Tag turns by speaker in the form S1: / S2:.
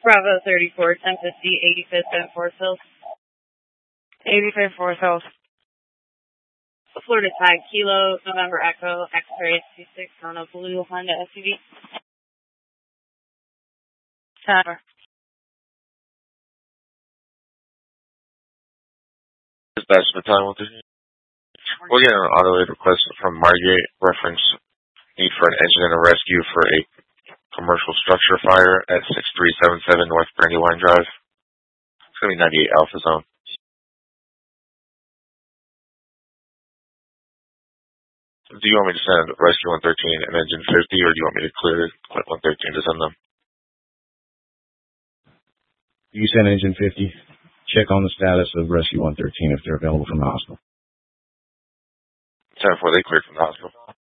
S1: Bravo 34, 1050, 85th and Forest Hills.
S2: 85th Forest Hills.
S1: Florida Tag Kilo, November Echo, X-Ray 26 on a blue Honda SUV.
S2: Center.
S3: Dispatch Battalion 113. We're getting an auto aid request from Margate, reference need for an engine and a rescue for a commercial structure fire at 6377 North Brandywine Drive. It's going to be 98 Alpha Zone. Do you want me to send Rescue 113 and Engine 50, or do you want me to clear 113 to send them?
S4: You send Engine 50. Check on the status of Rescue 113 if they're available from the hospital.
S3: 10-4, they cleared from the hospital.